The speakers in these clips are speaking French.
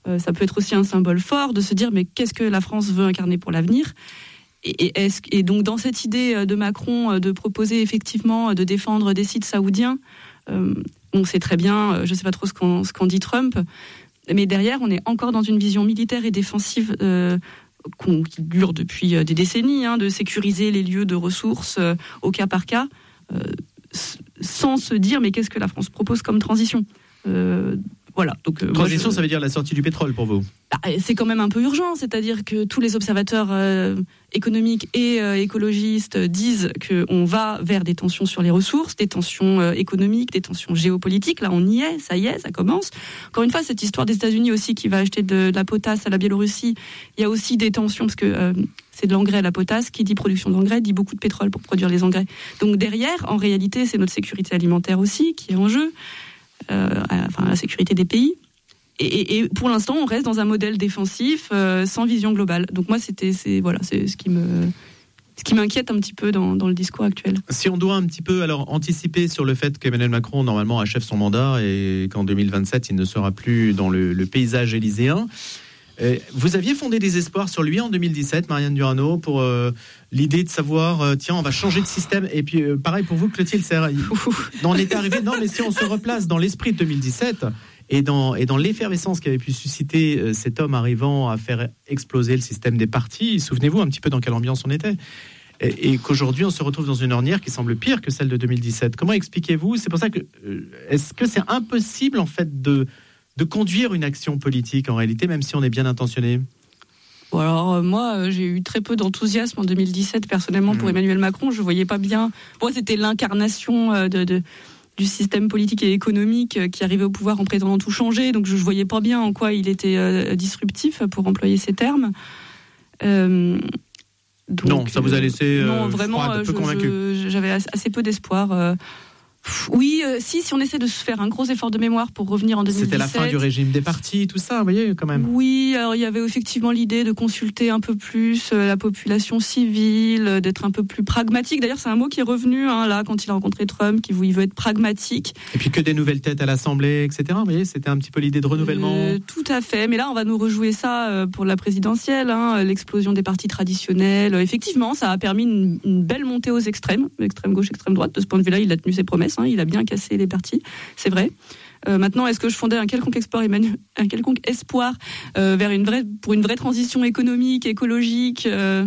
Ça peut être aussi un symbole fort de se dire mais qu'est-ce que la France veut incarner pour l'avenir ? Et donc dans cette idée de Macron de proposer effectivement de défendre des sites saoudiens, on sait très bien, je ne sais pas trop ce qu'en dit Trump, mais derrière on est encore dans une vision militaire et défensive qui dure depuis des décennies, de sécuriser les lieux de ressources au cas par cas, sans se dire mais qu'est-ce que la France propose comme transition. Voilà. Donc, transition, ça veut dire la sortie du pétrole pour vous ? C'est quand même un peu urgent, c'est-à-dire que tous les observateurs économiques et écologistes disent qu'on va vers des tensions sur les ressources, des tensions économiques, des tensions géopolitiques. Là, on y est, ça commence. Encore une fois, cette histoire des États-Unis aussi qui va acheter de la potasse à la Biélorussie, il y a aussi des tensions parce que c'est de l'engrais, la potasse, qui dit production d'engrais, dit beaucoup de pétrole pour produire les engrais. Donc derrière, en réalité, c'est notre sécurité alimentaire aussi qui est en jeu. La sécurité des pays. Et pour l'instant, on reste dans un modèle défensif sans vision globale. Donc moi, c'est ce qui m'inquiète un petit peu dans le discours actuel. Si on doit un petit peu anticiper sur le fait qu'Emmanuel Macron, normalement, achève son mandat et qu'en 2027, il ne sera plus dans le paysage élyséen, vous aviez fondé des espoirs sur lui en 2017, Marianne Durano, pour l'idée de savoir, tiens, on va changer de système. Et puis, pareil pour vous, Clotilde Serre. On est arrivé. Non, mais si on se replace dans l'esprit de 2017 et dans l'effervescence qu'avait pu susciter cet homme arrivant à faire exploser le système des partis, souvenez-vous un petit peu dans quelle ambiance on était. Et qu'aujourd'hui, on se retrouve dans une ornière qui semble pire que celle de 2017. Comment expliquez-vous ? C'est pour ça que, est-ce que c'est impossible, en fait, de conduire une action politique, en réalité, même si on est bien intentionné ? Bon, alors, moi, j'ai eu très peu d'enthousiasme en 2017, personnellement, pour Emmanuel Macron. Je ne voyais pas bien... Pour moi, c'était l'incarnation du système politique et économique qui arrivait au pouvoir en prétendant tout changer. Donc, je ne voyais pas bien en quoi il était disruptif, pour employer ces termes. Donc, non, ça vous a laissé non, vraiment, un peu convaincu. J'avais assez peu d'espoir. Oui, si on essaie de se faire un gros effort de mémoire pour revenir en 2017. C'était la fin du régime des partis, tout ça, vous voyez, quand même. Oui, alors il y avait effectivement l'idée de consulter un peu plus la population civile, d'être un peu plus pragmatique. D'ailleurs, c'est un mot qui est revenu là quand il a rencontré Trump, il veut être pragmatique. Et puis que des nouvelles têtes à l'Assemblée, etc. Vous voyez, c'était un petit peu l'idée de renouvellement. Tout à fait, mais là, on va nous rejouer ça pour la présidentielle, l'explosion des partis traditionnels. Effectivement, ça a permis une belle montée aux extrêmes gauche, extrême droite. De ce point de vue-là, il a tenu ses promesses. Il a bien cassé les partis, c'est vrai. Maintenant, est-ce que je fondais un quelconque espoir pour une vraie transition économique, écologique,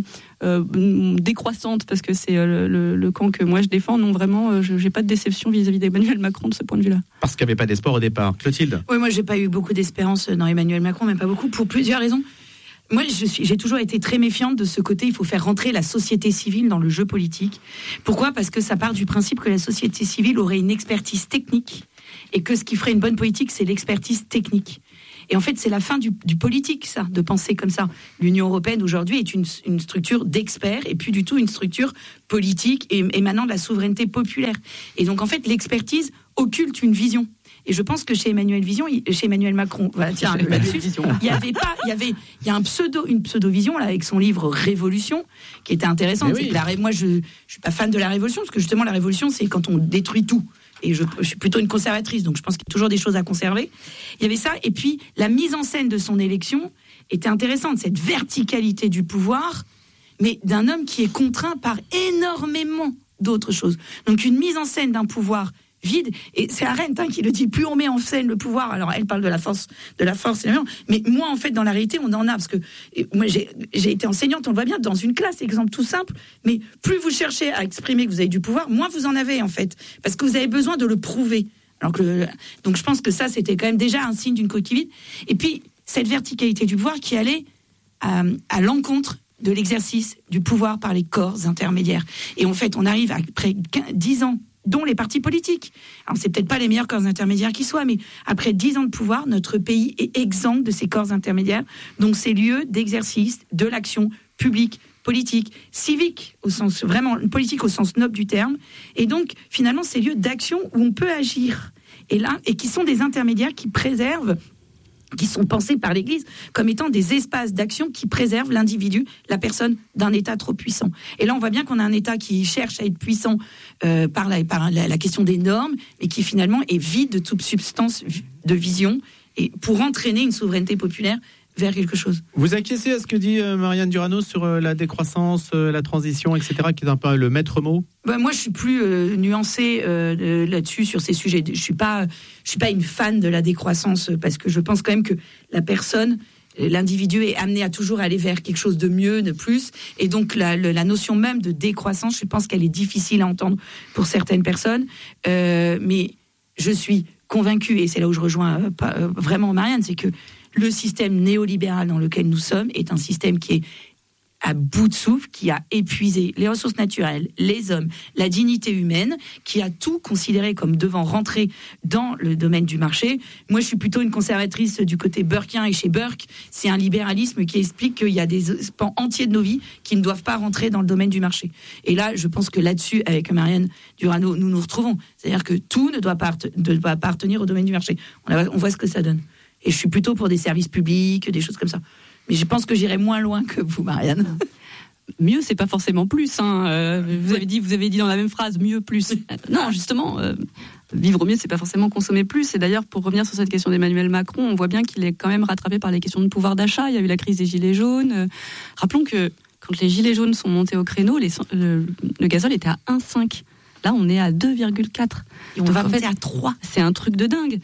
décroissante, parce que c'est le camp que moi je défends. Non, vraiment, je n'ai pas de déception vis-à-vis d'Emmanuel Macron de ce point de vue-là. Parce qu'il n'y avait pas d'espoir au départ. Clotilde ? Oui, moi, j'ai pas eu beaucoup d'espérance dans Emmanuel Macron, mais pas beaucoup, pour plusieurs raisons. Moi, j'ai toujours été très méfiante de ce côté. Il faut faire rentrer la société civile dans le jeu politique. Pourquoi ? Parce que ça part du principe que la société civile aurait une expertise technique et que ce qui ferait une bonne politique, c'est l'expertise technique. Et en fait, c'est la fin du politique, ça, de penser comme ça. L'Union européenne, aujourd'hui, est une structure d'experts et plus du tout une structure politique et émanant de la souveraineté populaire. Et donc, en fait, l'expertise occulte une vision. Et je pense que chez Emmanuel Macron, voilà, tiens, là-dessus, il y a une pseudo-vision là avec son livre Révolution qui était intéressante. Oui. Moi, je suis pas fan de la Révolution parce que justement la Révolution, c'est quand on détruit tout. Et je suis plutôt une conservatrice, donc je pense qu'il y a toujours des choses à conserver. Il y avait ça, et puis la mise en scène de son élection était intéressante, cette verticalité du pouvoir, mais d'un homme qui est contraint par énormément d'autres choses. Donc une mise en scène d'un pouvoir vide, et c'est Arendt qui le dit, plus on met en scène le pouvoir, alors elle parle de la force, mais moi en fait dans la réalité on en a, parce que moi j'ai été enseignante, on le voit bien, dans une classe, exemple tout simple, mais plus vous cherchez à exprimer que vous avez du pouvoir, moins vous en avez en fait, parce que vous avez besoin de le prouver. Donc je pense que ça c'était quand même déjà un signe d'une coquille vide, et puis cette verticalité du pouvoir qui allait à l'encontre de l'exercice du pouvoir par les corps intermédiaires, et en fait on arrive après 10 ans dont les partis politiques. Alors, c'est peut-être pas les meilleurs corps intermédiaires qui soient, mais après 10 ans de pouvoir, notre pays est exempt de ces corps intermédiaires, donc ces lieux d'exercice de l'action publique, politique, civique, au sens vraiment politique au sens noble du terme, et donc finalement ces lieux d'action où on peut agir, et qui sont des intermédiaires qui préservent, qui sont pensés par l'Église comme étant des espaces d'action qui préservent l'individu, la personne d'un État trop puissant. Et là, on voit bien qu'on a un État qui cherche à être puissant par la question des normes, mais qui finalement est vide de toute substance de vision et pour entraîner une souveraineté populaire vers quelque chose. Vous acquiescez à ce que dit Marianne Durano sur la décroissance, la transition, etc., qui est un peu le maître mot? Moi, je suis plus nuancée là-dessus, sur ces sujets. Je suis pas une fan de la décroissance, parce que je pense quand même que la personne, l'individu est amené à toujours aller vers quelque chose de mieux, de plus. Et donc, la notion même de décroissance, je pense qu'elle est difficile à entendre pour certaines personnes. Mais je suis convaincue, et c'est là où je rejoins vraiment Marianne, c'est que le système néolibéral dans lequel nous sommes est un système qui est à bout de souffle, qui a épuisé les ressources naturelles, les hommes, la dignité humaine, qui a tout considéré comme devant rentrer dans le domaine du marché. Moi, je suis plutôt une conservatrice du côté burkien, et chez Burke, c'est un libéralisme qui explique qu'il y a des pans entiers de nos vies qui ne doivent pas rentrer dans le domaine du marché. Et là, je pense que là-dessus, avec Marianne Durano, nous nous retrouvons. C'est-à-dire que tout ne doit pas appartenir au domaine du marché. On voit ce que ça donne. Et je suis plutôt pour des services publics, des choses comme ça. Mais je pense que j'irai moins loin que vous, Marianne. Mieux, c'est pas forcément plus. Vous avez dit dans la même phrase, mieux, plus. Non, justement, vivre mieux, c'est pas forcément consommer plus. Et d'ailleurs, pour revenir sur cette question d'Emmanuel Macron, on voit bien qu'il est quand même rattrapé par les questions de pouvoir d'achat. Il y a eu la crise des gilets jaunes. Rappelons que quand les gilets jaunes sont montés au créneau, le gazole était à 1,5. Là, on est à 2,4. Et on va monter à 3. C'est un truc de dingue.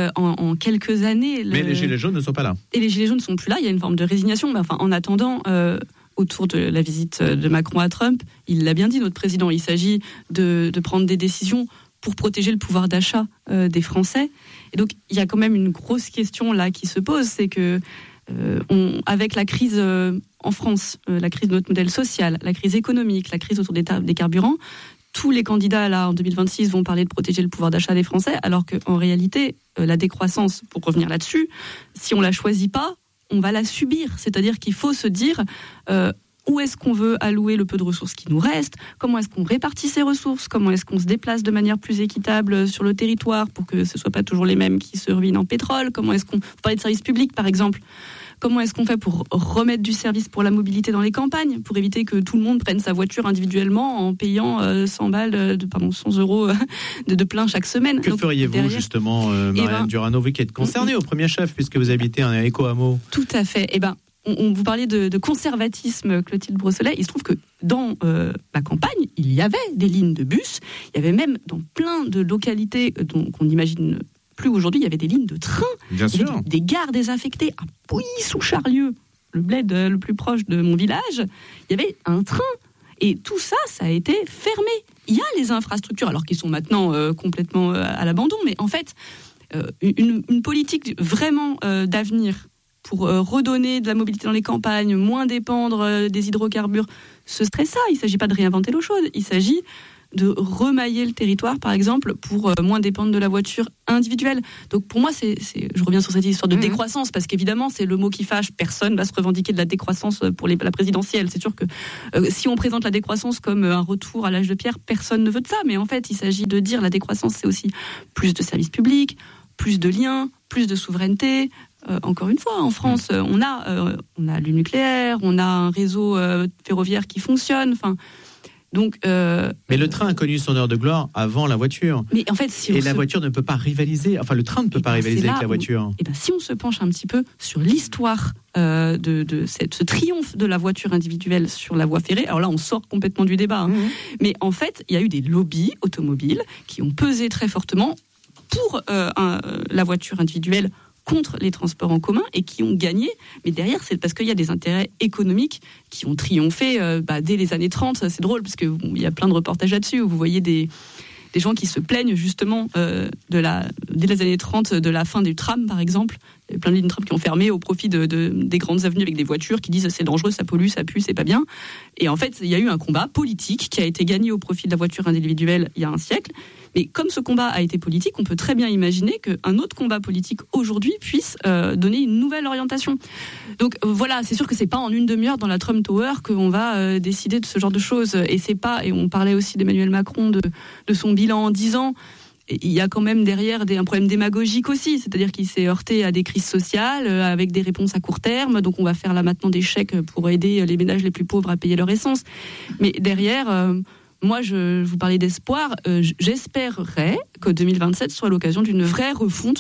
En quelques années... Mais les gilets jaunes ne sont pas là. Et les gilets jaunes ne sont plus là. Il y a une forme de résignation. Mais en attendant, autour de la visite de Macron à Trump, il l'a bien dit, notre président, il s'agit de prendre des décisions pour protéger le pouvoir d'achat des Français. Et donc, il y a quand même une grosse question là qui se pose, c'est que avec la crise en France, la crise de notre modèle social, la crise économique, la crise autour des carburants, tous les candidats là en 2026 vont parler de protéger le pouvoir d'achat des Français, alors qu'en réalité, la décroissance, pour revenir là-dessus, si on la choisit pas, on va la subir. C'est-à-dire qu'il faut se dire où est-ce qu'on veut allouer le peu de ressources qui nous reste, comment est-ce qu'on répartit ces ressources, comment est-ce qu'on se déplace de manière plus équitable sur le territoire pour que ce ne soit pas toujours les mêmes qui se ruinent en pétrole, comment est-ce qu'on... Vous parlez de services publics par exemple. Comment est-ce qu'on fait pour remettre du service pour la mobilité dans les campagnes, pour éviter que tout le monde prenne sa voiture individuellement en payant 100 euros de plein chaque semaine. Que feriez-vous justement, Marianne Durano, vous qui êtes concernée au premier chef, puisque vous habitez un éco-hameau? Tout à fait. On vous parlait de conservatisme, Clotilde Brosselet. Il se trouve que dans ma campagne, il y avait des lignes de bus. Il y avait même dans plein de localités qu'on imagine plus aujourd'hui, il y avait des lignes de train. Bien sûr. Des gares désaffectées à Pouilly-sous-Charlieu, le bled le plus proche de mon village. Il y avait un train. Et tout ça, ça a été fermé. Il y a les infrastructures, alors qu'ils sont maintenant complètement à l'abandon. Mais en fait, une politique vraiment d'avenir pour redonner de la mobilité dans les campagnes, moins dépendre des hydrocarbures, ce serait ça. Il ne s'agit pas de réinventer l'eau chaude. Il s'agit de remailler le territoire, par exemple, pour moins dépendre de la voiture individuelle. Donc pour moi, je reviens sur cette histoire de décroissance, parce qu'évidemment, c'est le mot qui fâche. Personne ne va se revendiquer de la décroissance pour la présidentielle. C'est sûr que si on présente la décroissance comme un retour à l'âge de pierre, personne ne veut de ça. Mais en fait, il s'agit de dire la décroissance, c'est aussi plus de services publics, plus de liens, plus de souveraineté. Encore une fois, en France, on a le nucléaire, on a un réseau ferroviaire qui fonctionne. Donc, mais le train a connu son heure de gloire avant la voiture. Mais en fait, la voiture ne peut pas rivaliser. Enfin, le train ne peut pas rivaliser avec la voiture. Si on se penche un petit peu sur l'histoire de ce triomphe de la voiture individuelle sur la voie ferrée, alors là, on sort complètement du débat. Mais en fait, il y a eu des lobbies automobiles qui ont pesé très fortement pour la voiture individuelle contre les transports en commun et qui ont gagné. Mais derrière, c'est parce qu'il y a des intérêts économiques qui ont triomphé dès les années 30. C'est drôle parce qu'il y a plein de reportages là-dessus où vous voyez des gens qui se plaignent justement dès les années 30 de la fin du tram, par exemple. Il y a plein de lignes de tram qui ont fermé au profit des grandes avenues avec des voitures qui disent c'est dangereux, ça pollue, ça pue, c'est pas bien. Et en fait, il y a eu un combat politique qui a été gagné au profit de la voiture individuelle il y a un siècle. Mais comme ce combat a été politique, on peut très bien imaginer qu'un autre combat politique aujourd'hui puisse donner une nouvelle orientation. Donc voilà, c'est sûr que c'est pas en une demi-heure dans la Trump Tower qu'on va décider de ce genre de choses. Et on parlait aussi d'Emmanuel Macron, de son bilan en 10 ans. Il y a quand même derrière un problème démagogique aussi, c'est-à-dire qu'il s'est heurté à des crises sociales avec des réponses à court terme. Donc on va faire là maintenant des chèques pour aider les ménages les plus pauvres à payer leur essence. Mais derrière... moi, je vous parlais d'espoir. J'espérerais que 2027 soit l'occasion d'une vraie refonte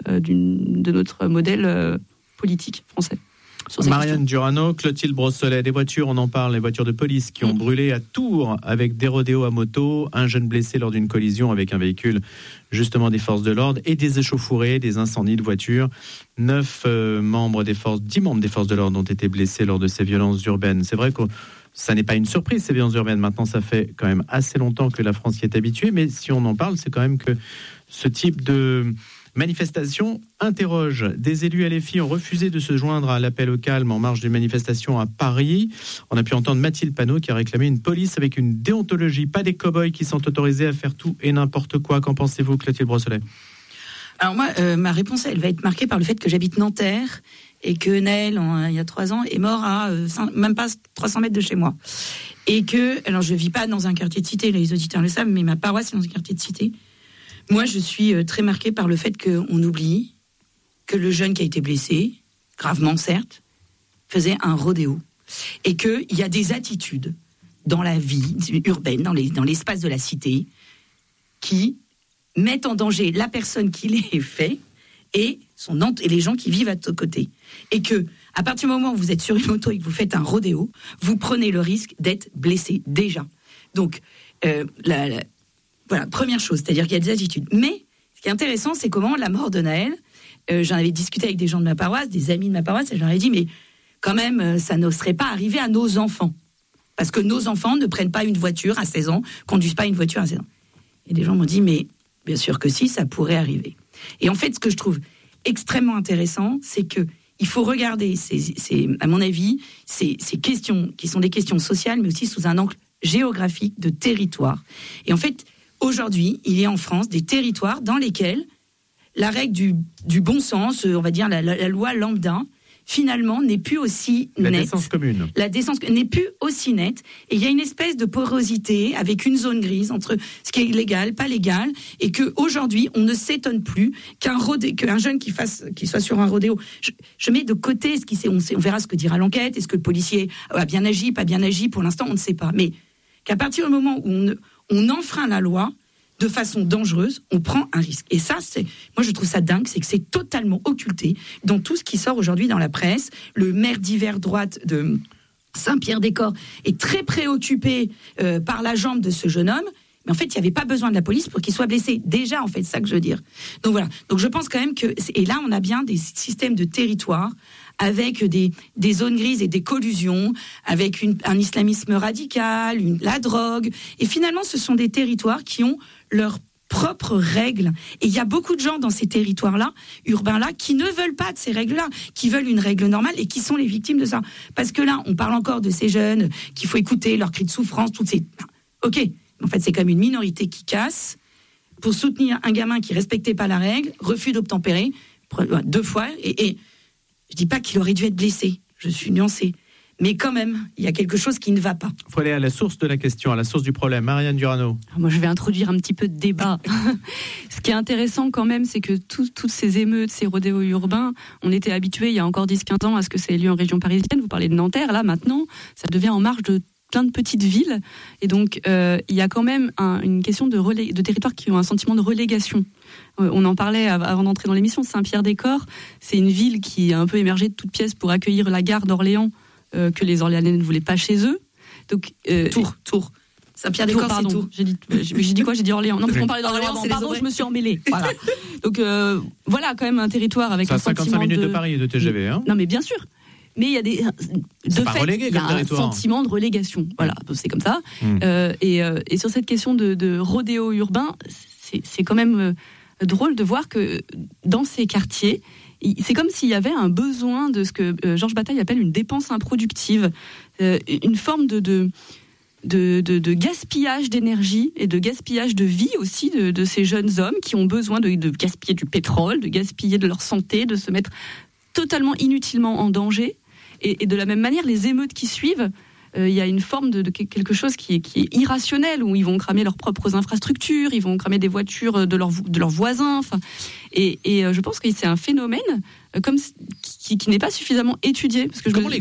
de notre modèle politique français. Marianne Durano, Clotilde Brossolet, des voitures, on en parle, les voitures de police qui ont brûlé à Tours avec des rodéos à moto, un jeune blessé lors d'une collision avec un véhicule justement des forces de l'ordre et des échauffourées, des incendies de voitures. 10 membres des forces de l'ordre ont été blessés lors de ces violences urbaines. C'est vrai que ça n'est pas une surprise, ces violences urbaines. Maintenant, ça fait quand même assez longtemps que la France y est habituée, mais si on en parle, c'est quand même que ce type de manifestation interroge. Des élus LFI ont refusé de se joindre à l'appel au calme en marge d'une manifestation à Paris. On a pu entendre Mathilde Panot qui a réclamé une police avec une déontologie, pas des cow-boys qui sont autorisés à faire tout et n'importe quoi. Qu'en pensez-vous, Clotilde Brossolet ? Alors moi, ma réponse, elle va être marquée par le fait que j'habite Nanterre et que Naël, il y a 3 ans, est mort à même pas 300 mètres de chez moi. Et que, alors je vis pas dans un quartier de cité, les auditeurs le savent, mais ma paroisse est dans un quartier de cité. Moi, je suis très marquée par le fait qu'on oublie que le jeune qui a été blessé, gravement certes, faisait un rodéo. Et qu'il y a des attitudes dans la vie urbaine, dans l'espace de la cité, qui mettent en danger la personne qui les fait et les gens qui vivent à côté. Et que, à partir du moment où vous êtes sur une moto et que vous faites un rodéo, vous prenez le risque d'être blessé déjà. Donc, voilà, première chose, c'est-à-dire qu'il y a des attitudes. Mais ce qui est intéressant, c'est comment la mort de Naël, j'en avais discuté avec des gens de ma paroisse, des amis de ma paroisse, et je leur ai dit, mais quand même, ça ne serait pas arrivé à nos enfants. Parce que nos enfants ne prennent pas une voiture à 16 ans, conduisent pas une voiture à 16 ans. Et des gens m'ont dit, mais bien sûr que si, ça pourrait arriver. Et en fait, ce que je trouve extrêmement intéressant, c'est que il faut regarder, à mon avis, ces questions, qui sont des questions sociales, mais aussi sous un angle géographique de territoire. Et en fait, aujourd'hui, il y a en France des territoires dans lesquels la règle du bon sens, on va dire la loi lambda, finalement n'est plus aussi nette. La décence commune. La décence n'est plus aussi nette. Et il y a une espèce de porosité avec une zone grise entre ce qui est légal, pas légal, et qu'aujourd'hui, on ne s'étonne plus qu'un jeune qui soit sur un rodéo. Je mets de côté on verra ce que dira l'enquête, est-ce que le policier a bien agi, pas bien agi, pour l'instant, on ne sait pas. Mais qu'à partir du moment où on enfreint la loi de façon dangereuse, on prend un risque. Et ça, moi je trouve ça dingue, c'est que c'est totalement occulté dans tout ce qui sort aujourd'hui dans la presse. Le maire d'hiver droite de Saint-Pierre-des-Corps est très préoccupé par la jambe de ce jeune homme. Mais en fait, il n'y avait pas besoin de la police pour qu'il soit blessé. Déjà, en fait, c'est ça que je veux dire. Donc voilà. Donc je pense quand même que... Et là, on a bien des systèmes de territoire avec des zones grises et des collusions, avec un islamisme radical, la drogue. Et finalement, ce sont des territoires qui ont leurs propres règles. Et il y a beaucoup de gens dans ces territoires-là, urbains-là, qui ne veulent pas de ces règles-là, qui veulent une règle normale et qui sont les victimes de ça. Parce que là, on parle encore de ces jeunes qu'il faut écouter leurs cris de souffrance, toutes ces... Ok, en fait, c'est comme une minorité qui casse pour soutenir un gamin qui respectait pas la règle, refus d'obtempérer, 2 fois, et je dis pas qu'il aurait dû être blessé, je suis nuancée. Mais quand même, il y a quelque chose qui ne va pas. Il faut aller à la source de la question, à la source du problème. Marianne Durano. Moi, je vais introduire un petit peu de débat. Ce qui est intéressant quand même, c'est que toutes ces émeutes, ces rodéos urbains, on était habitués il y a encore 10-15 ans à ce que ça ait lieu en région parisienne. Vous parlez de Nanterre, là maintenant, ça devient en marge de plein de petites villes. Et donc, il y a quand même une question de territoires qui ont un sentiment de relégation. On en parlait avant d'entrer dans l'émission. Saint-Pierre-des-Corps, c'est une ville qui a un peu émergé de toutes pièces pour accueillir la gare d'Orléans, que les Orléanais ne voulaient pas chez eux. Donc, Tours. Saint-Pierre-des-Corps, c'est Tours. J'ai dit quoi ? J'ai dit Orléans. Non, parce qu'on parlait d'Orléans. Pardon, je me suis emmêlée. Voilà. Donc, voilà quand même un territoire avec un sentiment de... 55 minutes de Paris de TGV. Hein. Non, mais bien sûr. Mais il y a il y a un sentiment de relégation. Voilà, c'est comme ça. Et sur cette question de rodéo urbain, c'est quand même drôle de voir que dans ces quartiers, c'est comme s'il y avait un besoin de ce que Georges Bataille appelle une dépense improductive, une forme de gaspillage d'énergie et de gaspillage de vie aussi de ces jeunes hommes qui ont besoin de gaspiller du pétrole, de gaspiller de leur santé, de se mettre totalement inutilement en danger. Et de la même manière, les émeutes qui suivent, il y a une forme de quelque chose qui est irrationnel, où ils vont cramer leurs propres infrastructures, ils vont cramer des voitures de leurs voisins. Enfin, et je pense que c'est un phénomène qui n'est pas suffisamment étudié. Parce que comment l'expliquez-vous ?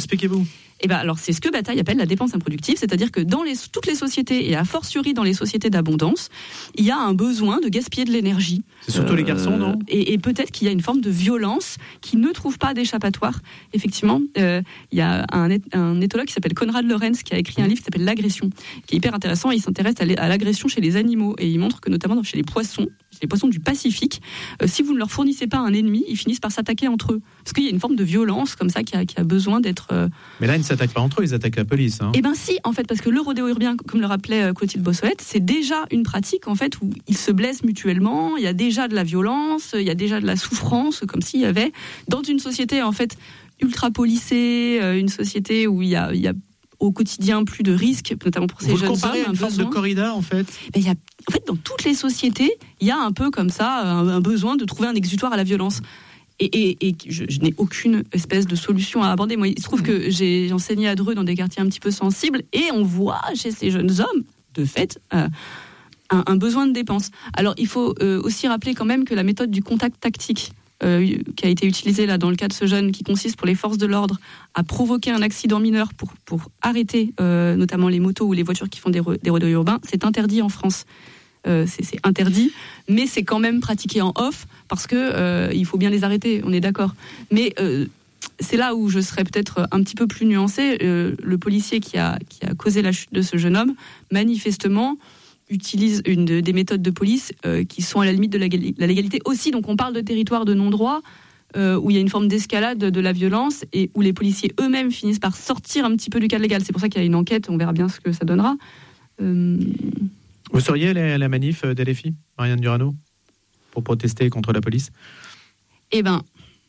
Eh ben, alors, c'est ce que Bataille appelle la dépense improductive, c'est-à-dire que dans toutes les sociétés, et a fortiori dans les sociétés d'abondance, il y a un besoin de gaspiller de l'énergie. C'est surtout les garçons, non ? Et peut-être qu'il y a une forme de violence qui ne trouve pas d'échappatoire. Effectivement, il y a un éthologue qui s'appelle Konrad Lorenz qui a écrit un livre qui s'appelle L'agression, qui est hyper intéressant. Il s'intéresse à l'agression chez les animaux et il montre que notamment chez les poissons du Pacifique, si vous ne leur fournissez pas un ennemi, ils finissent par s'attaquer entre eux. Parce qu'il y a une forme de violence comme ça qui a besoin d'être... Mais là, ils ne s'attaquent pas entre eux, ils attaquent la police. Hein. Eh bien si, en fait, parce que le rodéo urbain, comme le rappelait Clotilde Beausolet, c'est déjà une pratique en fait où ils se blessent mutuellement, il y a déjà de la violence, il y a déjà de la souffrance, comme s'il y avait, dans une société en fait ultra policée, une société où il y a au quotidien plus de risques, notamment pour ces jeunes hommes. Vous comparez à une forme de corrida, en fait ? En fait, dans toutes les sociétés, il y a un peu comme ça, un besoin de trouver un exutoire à la violence. Et je n'ai aucune espèce de solution à aborder. Moi, il se trouve que j'ai enseigné à Dreux dans des quartiers un petit peu sensibles, et on voit chez ces jeunes hommes, de fait, un besoin de dépense. Alors, il faut aussi rappeler quand même que la méthode du contact tactique, qui a été utilisé là dans le cas de ce jeune, qui consiste pour les forces de l'ordre à provoquer un accident mineur pour arrêter notamment les motos ou les voitures qui font des rodéos urbains, c'est interdit en France. C'est interdit, mais c'est quand même pratiqué en off parce que il faut bien les arrêter, on est d'accord. Mais c'est là où je serais peut-être un petit peu plus nuancée. Le policier qui a causé la chute de ce jeune homme, manifestement, utilise des méthodes de police qui sont à la limite de la légalité aussi. Donc on parle de territoire de non-droit, où il y a une forme d'escalade de la violence et où les policiers eux-mêmes finissent par sortir un petit peu du cadre légal. C'est pour ça qu'il y a une enquête, on verra bien ce que ça donnera. Vous seriez à la manif d'LFI, Marianne Durano, pour protester contre la police ? Eh bien,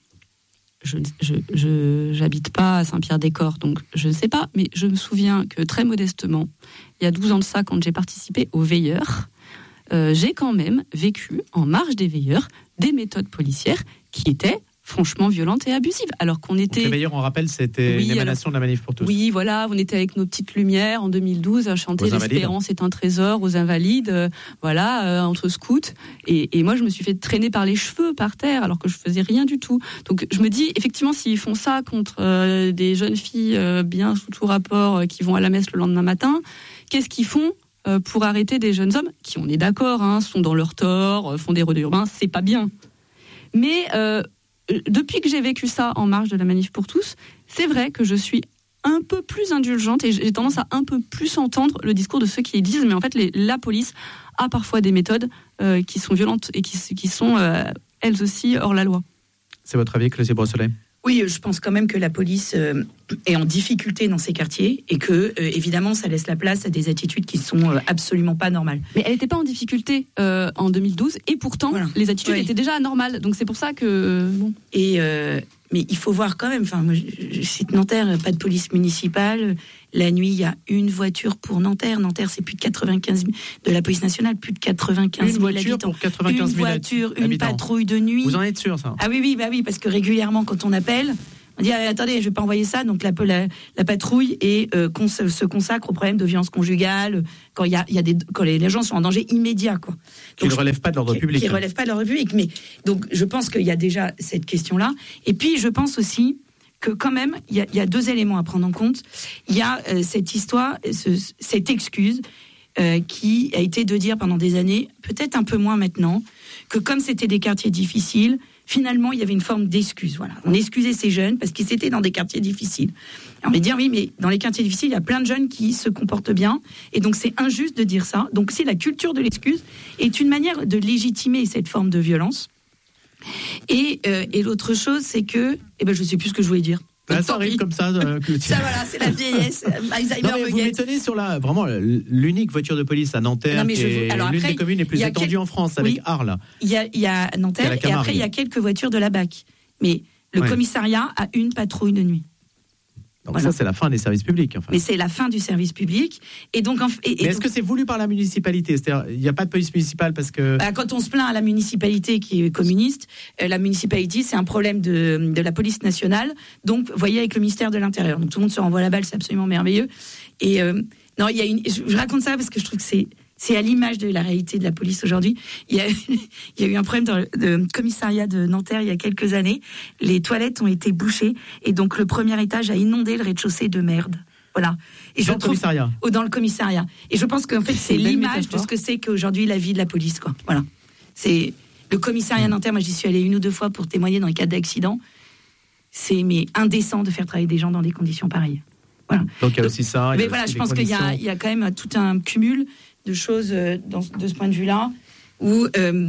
je n'habite pas à Saint-Pierre-des-Corps, donc je ne sais pas, mais je me souviens que très modestement, il y a 12 ans de ça, quand j'ai participé aux Veilleurs, j'ai quand même vécu, en marge des Veilleurs, des méthodes policières qui étaient franchement violentes et abusives. Alors qu'on était... Donc les Veilleurs, on rappelle, c'était une émanation de la Manif pour tous. Oui, voilà, on était avec nos petites lumières en 2012 à chanter l'espérance est un trésor aux invalides, entre scouts. Et moi, je me suis fait traîner par les cheveux par terre alors que je faisais rien du tout. Donc je me dis, effectivement, s'ils font ça contre des jeunes filles bien sous tout rapport qui vont à la messe le lendemain matin, qu'est-ce qu'ils font pour arrêter des jeunes hommes qui, on est d'accord, sont dans leur tort, font des rodéos urbains, c'est pas bien. Mais depuis que j'ai vécu ça en marge de la Manif pour tous, c'est vrai que je suis un peu plus indulgente et j'ai tendance à un peu plus entendre le discours de ceux qui disent mais en fait la police a parfois des méthodes qui sont violentes et qui sont elles aussi hors la loi. C'est votre avis, Clotilde Beausolet ? Oui, je pense quand même que la police est en difficulté dans ces quartiers et que, évidemment, ça laisse la place à des attitudes qui sont absolument pas normales. Mais elle n'était pas en difficulté en 2012 et pourtant, voilà. Les attitudes étaient déjà anormales. Donc c'est pour ça que... Bon. Mais il faut voir quand même, moi, je cite Nanterre, pas de police municipale. La nuit, il y a une voiture pour Nanterre. Nanterre, c'est plus de 95 000 de la police nationale, plus de 95 000 habitants. Pour 95 000 une voiture, une habitants. Patrouille de nuit. Vous en êtes sûr, ça ? Ah oui, parce que régulièrement, quand on appelle, on dit attendez, je vais pas envoyer ça. Donc la patrouille se consacre au problème de violence conjugale quand quand les gens sont en danger immédiat, quoi. Qui ne relèvent pas de l'ordre public. Qui ne relèvent pas de l'ordre public. Mais donc je pense qu'il y a déjà cette question-là. Et puis je pense aussi que quand même il y a deux éléments à prendre en compte. Il y a cette histoire, cette excuse qui a été de dire pendant des années, peut-être un peu moins maintenant, que comme c'était des quartiers difficiles, finalement, il y avait une forme d'excuse. Voilà. On excusait ces jeunes parce qu'ils étaient dans des quartiers difficiles. Et on va dire, oui, mais dans les quartiers difficiles, il y a plein de jeunes qui se comportent bien. Et donc, c'est injuste de dire ça. Donc, c'est la culture de l'excuse est une manière de légitimer cette forme de violence. Et l'autre chose, c'est que... je ne sais plus ce que je voulais dire. Ça arrive comme ça. Ça, voilà, c'est la vieillesse. Vous m'étonnez sur vraiment l'unique voiture de police à Nanterre, qui est l'une des communes les plus étendues en France, avec Arles. Il y a Nanterre, et après, il y a quelques voitures de la BAC. Mais le commissariat a une patrouille de nuit. Donc ça, c'est la fin des services publics. Enfin. Mais c'est la fin du service public. Et donc, mais est-ce que c'est voulu par la municipalité ? C'est-à-dire, il n'y a pas de police municipale parce que... quand on se plaint à la municipalité qui est communiste, la municipalité, c'est un problème de la police nationale. Donc, vous voyez, avec le ministère de l'Intérieur. Donc, tout le monde se renvoie la balle, c'est absolument merveilleux. Et non, je raconte ça parce que je trouve que C'est à l'image de la réalité de la police aujourd'hui. Il y a eu un problème dans le commissariat de Nanterre il y a quelques années. Les toilettes ont été bouchées et donc le premier étage a inondé le rez-de-chaussée de merde. Voilà. Et dans le commissariat. Dans le commissariat. Et je pense qu'en fait, c'est l'image de ce que c'est qu'aujourd'hui la vie de la police, quoi. Voilà. C'est le commissariat Nanterre. Moi, j'y suis allée 1 ou 2 fois pour témoigner dans les cas d'accident. C'est indécent de faire travailler des gens dans des conditions pareilles. Voilà. Donc il y a aussi ça. Mais voilà, je pense qu'il y a quand même tout un cumul de choses de ce point de vue-là où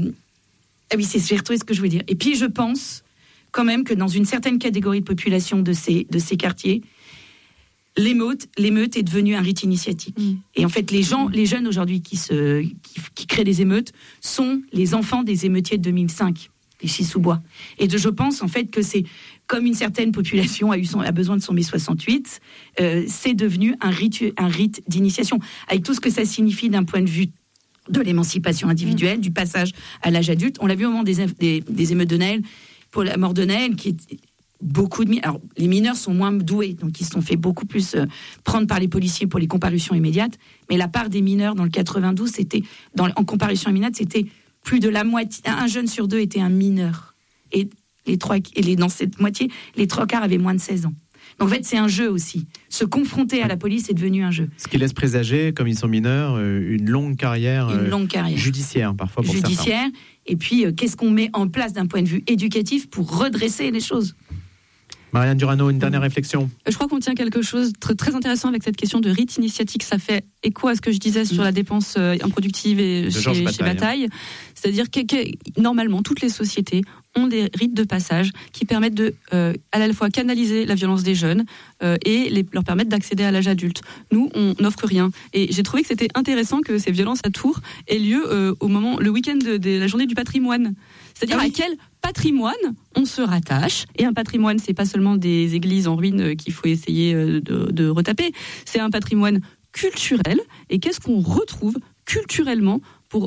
oui, j'ai retrouvé ce que je voulais dire. Et puis je pense quand même que dans une certaine catégorie de population de ces quartiers, l'émeute est devenue un rite initiatique. Et en fait, les jeunes aujourd'hui qui créent des émeutes sont les enfants des émeutiers de 2005, les Chis-sous-Bois. Et je pense en fait que c'est comme une certaine population a besoin de son mai 68, c'est devenu un rite d'initiation, avec tout ce que ça signifie d'un point de vue de l'émancipation individuelle, du passage à l'âge adulte. On l'a vu au moment des émeutes de Naël, pour la mort de Naël, qui est beaucoup de mineurs. Alors, les mineurs sont moins doués, donc ils se sont fait beaucoup plus prendre par les policiers pour les comparutions immédiates. Mais la part des mineurs dans le 92, en comparution immédiate, c'était plus de la moitié. Un jeune sur 2 était un mineur. Et dans cette moitié, les 3/4 avaient moins de 16 ans. Donc en fait, c'est un jeu aussi. Se confronter à la police est devenu un jeu. Ce qui laisse présager, comme ils sont mineurs, une longue carrière judiciaire, parfois pour certains. Et puis, qu'est-ce qu'on met en place d'un point de vue éducatif pour redresser les choses ? Marianne Durano, une dernière réflexion. Je crois qu'on tient quelque chose de très intéressant avec cette question de rite initiatique. Ça fait écho à ce que je disais sur la dépense improductive et chez Bataille. C'est-à-dire que normalement, toutes les sociétés ont des rites de passage qui permettent de à la fois canaliser la violence des jeunes et leur permettre d'accéder à l'âge adulte. Nous, on n'offre rien. Et j'ai trouvé que c'était intéressant que ces violences à Tours aient lieu le week-end de la journée du patrimoine. C'est-à-dire à quel patrimoine on se rattache. Et un patrimoine, c'est pas seulement des églises en ruine qu'il faut essayer de retaper. C'est un patrimoine culturel. Et qu'est-ce qu'on retrouve culturellement pour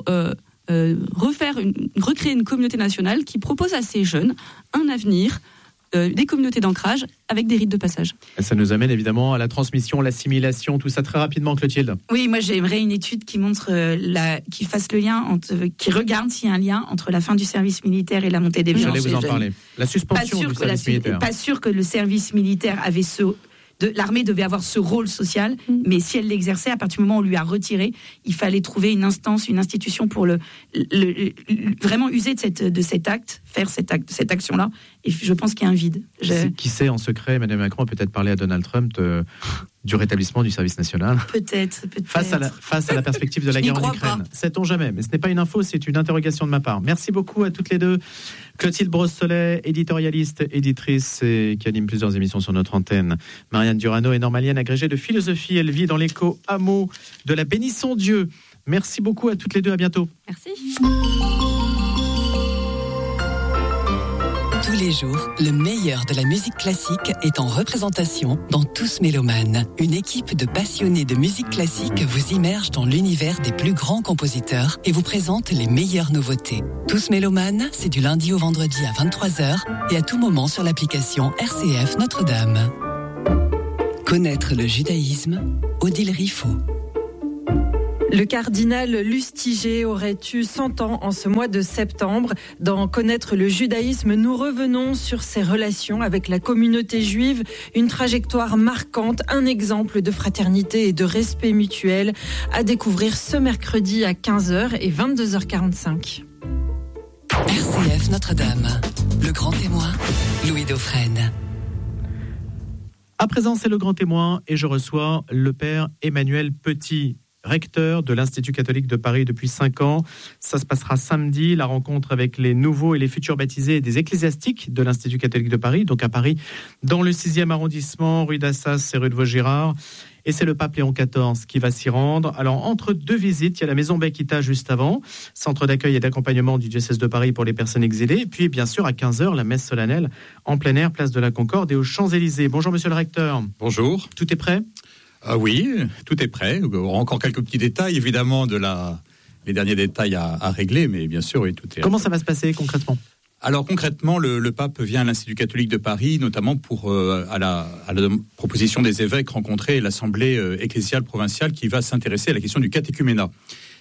recréer une communauté nationale qui propose à ces jeunes un avenir, des communautés d'ancrage avec des rites de passage. Ça nous amène évidemment à la transmission, l'assimilation, tout ça très rapidement, Clotilde. Oui, moi j'aimerais une étude qui montre, qui fasse le lien, qui regarde s'il y a un lien entre la fin du service militaire et la montée des violences. J'allais vous en parler. La suspension du service militaire. Pas sûr que le service militaire avait l'armée devait avoir ce rôle social, mais si elle l'exerçait, à partir du moment où on lui a retiré, il fallait trouver une instance, une institution pour vraiment user de cet acte, faire cette action-là. Et je pense qu'il y a un vide. Qui sait, en secret, Emmanuel Macron a peut-être parlé à Donald Trump du rétablissement du service national. Peut-être. Face à la perspective de la guerre en Ukraine. Sait-on jamais, mais ce n'est pas une info, c'est une interrogation de ma part. Merci beaucoup à toutes les deux. Clotilde Brossolet, éditorialiste, éditrice et qui anime plusieurs émissions sur notre antenne. Marianne Durano est normalienne, agrégée de philosophie. Elle vit dans l'éco-hameau de la Bénisson-Dieu. Merci beaucoup à toutes les deux. À bientôt. Merci. Tous les jours, le meilleur de la musique classique est en représentation dans Tous Mélomanes. Une équipe de passionnés de musique classique vous immerge dans l'univers des plus grands compositeurs et vous présente les meilleures nouveautés. Tous Mélomanes, c'est du lundi au vendredi à 23h et à tout moment sur l'application RCF Notre-Dame. Connaître le judaïsme, Odile Riffaut. Le cardinal Lustiger aurait eu 100 ans en ce mois de septembre. Dans Connaître le judaïsme, nous revenons sur ses relations avec la communauté juive, une trajectoire marquante, un exemple de fraternité et de respect mutuel à découvrir ce mercredi à 15h et 22h45. RCF Notre-Dame, le grand témoin, Louis Dauphren. À présent, c'est le grand témoin et je reçois le père Emmanuel Petit, recteur de l'Institut catholique de Paris depuis 5 ans. Ça se passera samedi, la rencontre avec les nouveaux et les futurs baptisés des ecclésiastiques de l'Institut catholique de Paris, donc à Paris, dans le 6e arrondissement, rue d'Assas et rue de Vaugirard. Et c'est le pape Léon XIV qui va s'y rendre. Alors, entre deux visites, il y a la maison Bekita juste avant, centre d'accueil et d'accompagnement du diocèse de Paris pour les personnes exilées. Et puis, bien sûr, à 15h, la messe solennelle en plein air, place de la Concorde et aux Champs-Élysées. Bonjour, monsieur le recteur. Bonjour. Tout est prêt ? Oui, tout est prêt. Encore quelques petits détails, évidemment, les derniers détails à régler, mais bien sûr, oui, tout est... Comment ça va se passer concrètement ? Alors concrètement, le pape vient à l'Institut catholique de Paris, notamment pour, à la proposition des évêques, rencontrer l'Assemblée ecclésiale provinciale qui va s'intéresser à la question du catéchuménat.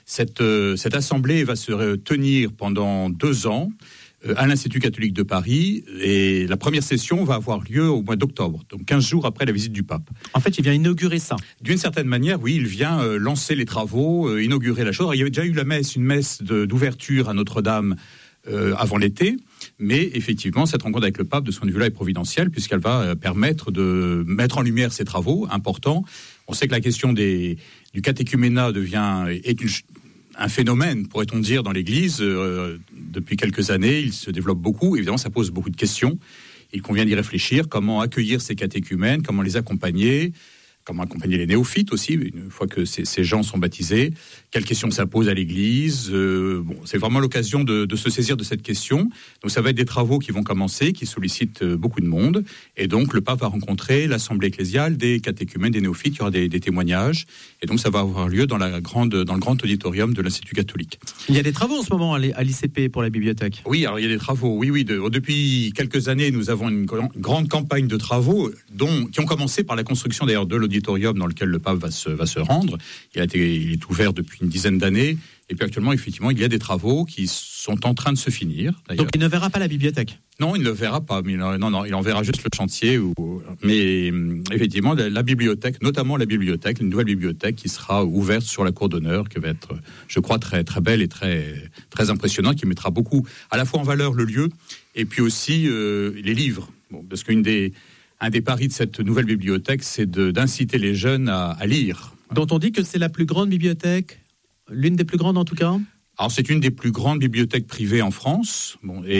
Cette assemblée va se tenir pendant 2 ans à l'Institut catholique de Paris, et la première session va avoir lieu au mois d'octobre, donc 15 jours après la visite du pape. En fait, il vient inaugurer ça. D'une certaine manière, oui, il vient lancer les travaux, inaugurer la chose. Alors, il y avait déjà eu une messe d'ouverture à Notre-Dame avant l'été, mais effectivement, cette rencontre avec le pape, de ce point de vue-là, est providentielle, puisqu'elle va permettre de mettre en lumière ces travaux importants. On sait que la question du catéchuménat est un phénomène, pourrait-on dire, dans l'Église. Depuis quelques années, il se développe beaucoup. Évidemment, ça pose beaucoup de questions. Il convient d'y réfléchir. Comment accueillir ces catéchumènes, comment les accompagner les néophytes aussi, une fois que ces gens sont baptisés. Quelles questions ça pose à l'Église? C'est vraiment l'occasion de se saisir de cette question. Donc ça va être des travaux qui vont commencer, qui sollicitent beaucoup de monde. Et donc le pape va rencontrer l'assemblée ecclésiale des catéchumènes, des néophytes. Il y aura des témoignages. Et donc ça va avoir lieu dans le grand auditorium de l'Institut catholique. Il y a des travaux en ce moment à l'ICP pour la bibliothèque. Oui, alors il y a des travaux. Oui. Depuis quelques années, nous avons une grande campagne de travaux qui ont commencé par la construction d'ailleurs de l'auditorium dans lequel le pape va se rendre. Il est ouvert depuis une dizaine d'années. Et puis actuellement, effectivement, il y a des travaux qui sont en train de se finir. D'ailleurs. Donc il ne verra pas la bibliothèque? Non, il ne verra pas. Mais il en verra juste le chantier. Mais effectivement, la bibliothèque, notamment la bibliothèque, une nouvelle bibliothèque qui sera ouverte sur la cour d'honneur, qui va être, je crois, très, très belle et très, très impressionnante, qui mettra beaucoup à la fois en valeur le lieu et puis aussi les livres. Parce un des paris de cette nouvelle bibliothèque, c'est d'inciter les jeunes à lire. Dont on dit que c'est la plus grande bibliothèque, l'une des plus grandes en tout cas. Alors c'est une des plus grandes bibliothèques privées en France,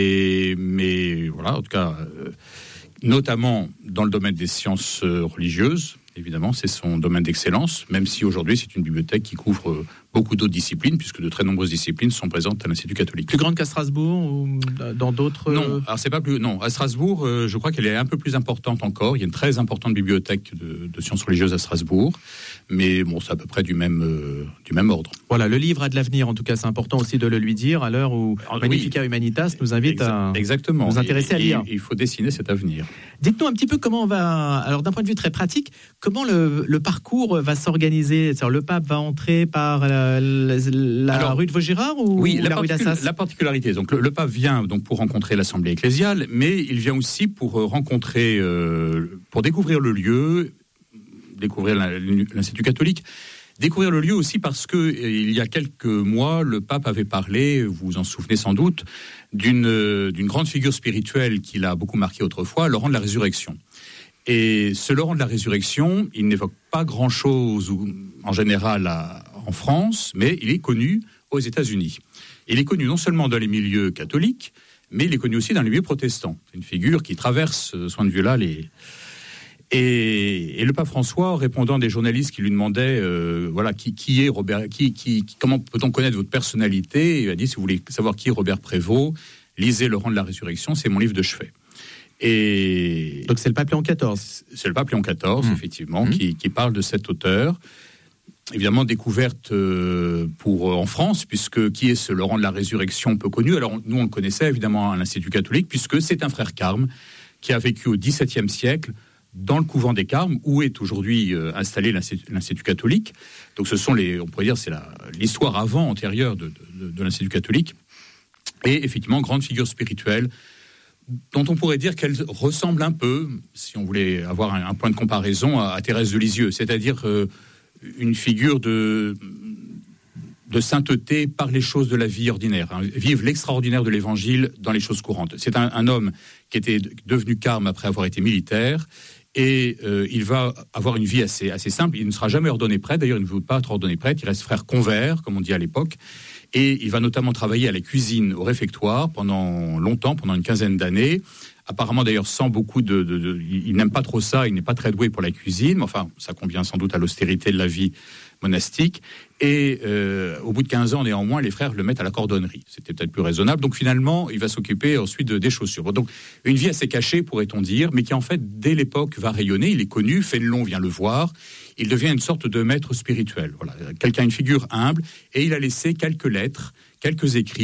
mais voilà, en tout cas, notamment dans le domaine des sciences religieuses. Évidemment, c'est son domaine d'excellence, même si aujourd'hui c'est une bibliothèque qui couvre beaucoup d'autres disciplines, puisque de très nombreuses disciplines sont présentes à l'Institut catholique. Plus grande qu'à Strasbourg ou dans d'autres? Non, alors c'est pas plus. Non, à Strasbourg, je crois qu'elle est un peu plus importante encore. Il y a une très importante bibliothèque de sciences religieuses à Strasbourg, mais c'est à peu près du même ordre. Voilà, le livre a de l'avenir. En tout cas, c'est important aussi de le lui dire à l'heure où Magnificat Humanitas nous invite à nous intéresser à lire. Il faut dessiner cet avenir. Dites-nous un petit peu comment on va. Alors, d'un point de vue très pratique, comment le parcours va s'organiser? C'est-à-dire, le pape va entrer par la rue de Vaugirard ou la rue d'Assas? La particularité, donc le pape vient donc pour rencontrer l'assemblée ecclésiale, mais il vient aussi pour pour découvrir le lieu, découvrir l'Institut catholique, découvrir le lieu aussi parce que il y a quelques mois, le pape avait parlé, vous vous en souvenez sans doute, d'une grande figure spirituelle qui l'a beaucoup marqué autrefois, Laurent de la Résurrection. Et ce Laurent de la Résurrection, il n'évoque pas grand-chose en général en France, mais il est connu aux États-Unis. Il est connu non seulement dans les milieux catholiques, mais il est connu aussi dans les milieux protestants. C'est une figure qui traverse, de ce point de vue-là, Et le pape François, répondant à des journalistes qui lui demandaient qui est Robert, comment peut-on connaître votre personnalité, il a dit, si vous voulez savoir qui est Robert Prévost, lisez Laurent de la Résurrection, c'est mon livre de chevet. Et donc c'est le pape Léon XIV. C'est le pape Léon XIV, effectivement, qui parle de cet auteur. Évidemment, découverte en France, puisque qui est ce Laurent de la Résurrection peu connu? Alors nous, on le connaissait évidemment à l'Institut catholique, puisque c'est un frère carme qui a vécu au XVIIe siècle dans le couvent des Carmes, où est aujourd'hui installé l'Institut catholique. Donc ce sont on pourrait dire, c'est l'histoire antérieure de l'Institut catholique. Et effectivement, grande figure spirituelle, dont on pourrait dire qu'elle ressemble un peu, si on voulait avoir un point de comparaison, à Thérèse de Lisieux, c'est-à-dire une figure de sainteté par les choses de la vie ordinaire, vivre l'extraordinaire de l'Évangile dans les choses courantes. C'est un homme qui était devenu carme après avoir été militaire, et il va avoir une vie assez simple. Il ne sera jamais ordonné prêtre, d'ailleurs il ne veut pas être ordonné prêtre, il reste frère convert, comme on dit à l'époque, et il va notamment travailler à la cuisine au réfectoire pendant longtemps, pendant une quinzaine d'années. Apparemment d'ailleurs sans beaucoup il n'aime pas trop ça, il n'est pas très doué pour la cuisine, mais enfin ça convient sans doute à l'austérité de la vie monastique. Et au bout de 15 ans néanmoins, les frères le mettent à la cordonnerie. C'était peut-être plus raisonnable. Donc finalement, il va s'occuper ensuite des chaussures. Bon, donc une vie assez cachée, pourrait-on dire, mais qui en fait dès l'époque va rayonner. Il est connu, Fénelon vient le voir. Il devient une sorte de maître spirituel. Voilà, une figure humble. Et il a laissé quelques lettres, quelques écrits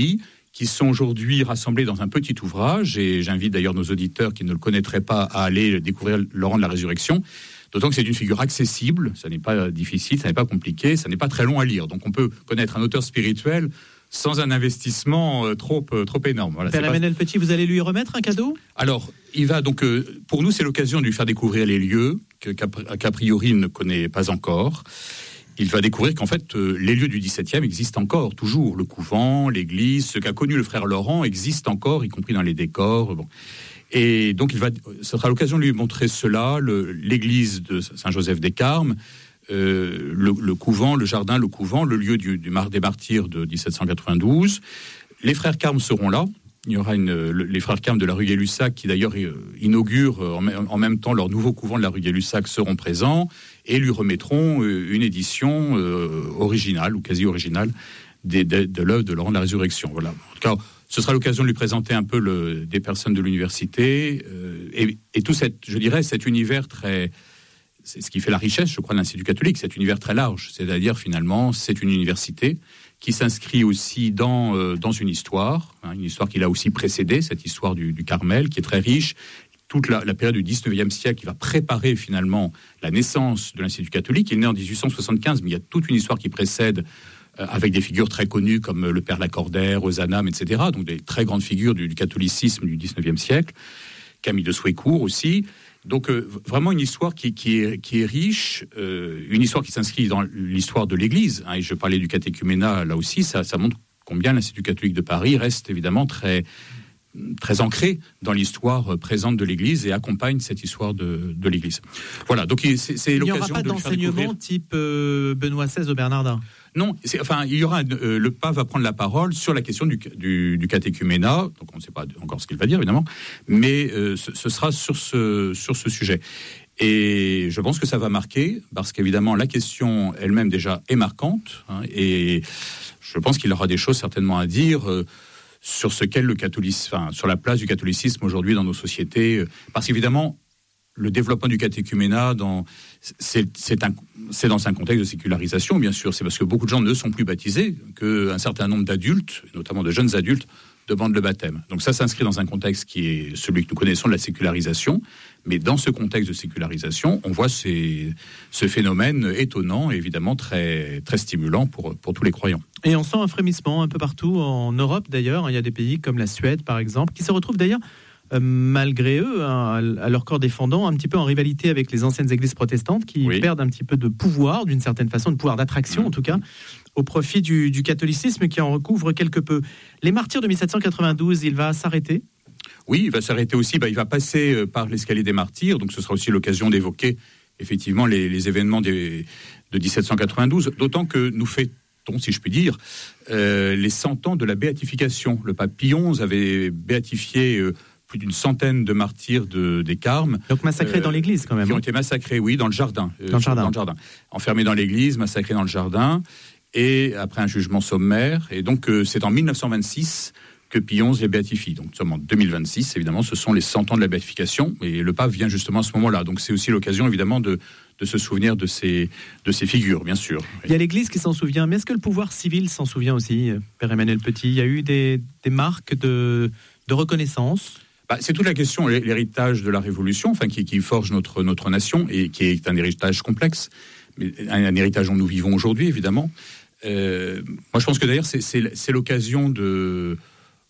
qui sont aujourd'hui rassemblés dans un petit ouvrage, et j'invite d'ailleurs nos auditeurs qui ne le connaîtraient pas à aller découvrir Laurent de la Résurrection, d'autant que c'est une figure accessible, ça n'est pas difficile, ça n'est pas compliqué, ça n'est pas très long à lire, donc on peut connaître un auteur spirituel sans un investissement trop énorme. Voilà, Père Emmanuel Petit, vous allez lui remettre un cadeau ? Alors, il va donc, pour nous, c'est l'occasion de lui faire découvrir les lieux qu'a priori il ne connaît pas encore. Il va découvrir qu'en fait, les lieux du XVIIe existent encore, toujours. Le couvent, l'église, ce qu'a connu le frère Laurent existe encore, y compris dans les décors. Bon. Et donc, ce sera l'occasion de lui montrer cela, l'église de Saint-Joseph des Carmes, le couvent, le jardin, le couvent, le lieu des martyrs de 1792. Les frères Carmes seront là. Il y aura les frères Carmes de la rue Gay-Lussac qui d'ailleurs inaugurent en même temps leur nouveau couvent de la rue Gay-Lussac seront présents et lui remettront une édition originale ou quasi originale de l'œuvre de Laurent de la Résurrection. Voilà. En tout cas, ce sera l'occasion de lui présenter un peu des personnes de l'université et tout cet univers très... C'est ce qui fait la richesse, je crois, de l'Institut catholique, cet univers très large. C'est-à-dire, finalement, c'est une université qui s'inscrit aussi dans une histoire qui l'a aussi précédée, cette histoire du Carmel, qui est très riche. Toute la période du 19e siècle qui va préparer, finalement, la naissance de l'Institut catholique. Il est né en 1875, mais il y a toute une histoire qui précède, avec des figures très connues comme le père Lacordaire, Ozanam, etc. Donc, des très grandes figures du catholicisme du 19e siècle. Camille de Souécourt aussi. Donc vraiment une histoire qui est riche, une histoire qui s'inscrit dans l'histoire de l'Église. Et je parlais du catéchuménat là aussi, ça montre combien l'Institut catholique de Paris reste évidemment très très ancré dans l'histoire présente de l'Église et accompagne cette histoire de l'Église. Voilà, donc c'est l'occasion de Il n'y aura pas d'enseignement type Benoît XVI au Bernardin. Non, il y aura le pape va prendre la parole sur la question du catéchuménat. Donc on ne sait pas encore ce qu'il va dire évidemment, mais ce sera sur ce sujet. Et je pense que ça va marquer parce qu'évidemment la question elle-même déjà est marquante et je pense qu'il aura des choses certainement à dire. Sur ce qu'est le catholicisme, sur la place du catholicisme aujourd'hui dans nos sociétés, parce qu'évidemment, le développement du catéchuménat, c'est dans un contexte de sécularisation, bien sûr. C'est parce que beaucoup de gens ne sont plus baptisés qu'un certain nombre d'adultes, notamment de jeunes adultes, demandent le baptême. Donc ça s'inscrit dans un contexte qui est celui que nous connaissons de la sécularisation. Mais dans ce contexte de sécularisation, on voit ce phénomène étonnant et évidemment très, très stimulant pour tous les croyants. Et on sent un frémissement un peu partout en Europe d'ailleurs. Il y a des pays comme la Suède par exemple, qui se retrouvent d'ailleurs, malgré eux, à leur corps défendant, un petit peu en rivalité avec les anciennes églises protestantes qui perdent un petit peu de pouvoir, d'une certaine façon, de pouvoir d'attraction en tout cas, au profit du catholicisme qui en recouvre quelque peu. Les martyrs de 1792, il va s'arrêter ? Oui, il va s'arrêter aussi, il va passer par l'escalier des martyrs, donc ce sera aussi l'occasion d'évoquer effectivement les événements de 1792, d'autant que nous fêtons, si je puis dire, les 100 ans de la béatification. Le pape Pie XI avait béatifié plus d'une centaine de martyrs des Carmes. Donc massacrés dans l'église quand même. Qui ont été massacrés, oui, dans le jardin. Dans le jardin. Enfermés dans l'église, massacrés dans le jardin, et après un jugement sommaire. Et donc c'est en 1926 que Pie XI les béatifie. Donc nous sommes en 2026, évidemment, ce sont les 100 ans de la béatification, et le pape vient justement à ce moment-là. Donc c'est aussi l'occasion, évidemment, de se souvenir de ces figures, bien sûr. Il y a l'Église qui s'en souvient, mais est-ce que le pouvoir civil s'en souvient aussi, Père Emmanuel Petit ? Il y a eu des marques de reconnaissance ? C'est toute la question, l'héritage de la Révolution, qui forge notre nation, et qui est un héritage complexe, mais un héritage dont nous vivons aujourd'hui, évidemment. Moi, je pense que d'ailleurs, c'est l'occasion